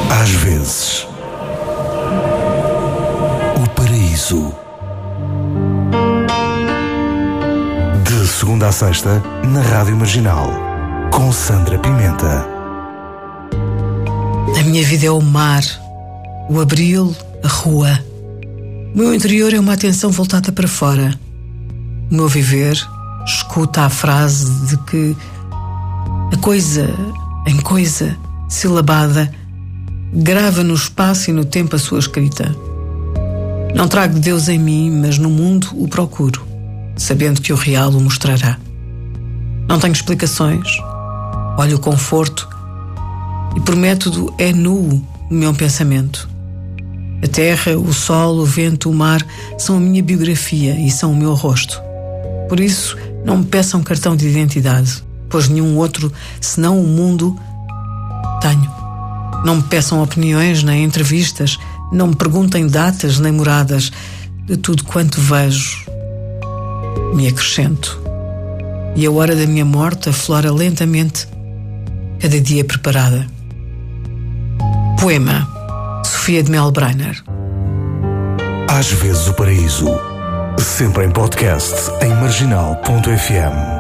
Às vezes, o paraíso. De segunda a sexta, na Rádio Marginal, com Sandra Pimenta. A minha vida é o mar, o abril, a rua. O meu interior é uma atenção voltada para fora. O meu viver escuta a frase de que a coisa em coisa, silabada, grava no espaço e no tempo a sua escrita. Não trago Deus em mim, mas no mundo o procuro, sabendo que o real o mostrará. Não tenho explicações, olho o conforto e por método é nulo o meu pensamento. A terra, o sol, o vento, o mar são a minha biografia e são o meu rosto. Por isso, não me peçam cartão de identidade, pois nenhum outro, senão o mundo, tenho. Não me peçam opiniões nem entrevistas, não me perguntem datas nem moradas. De tudo quanto vejo, me acrescento. E a hora da minha morte aflora lentamente, cada dia preparada. Poema, Sofia de Melbrenner. Às vezes o paraíso. Sempre em podcast em marginal.fm.